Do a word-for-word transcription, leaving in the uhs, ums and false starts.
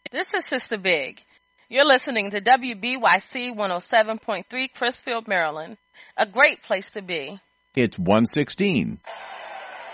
This is Sister Big. You're listening to W B Y C one oh seven point three Crisfield, Maryland. A great place to be. It's one sixteen.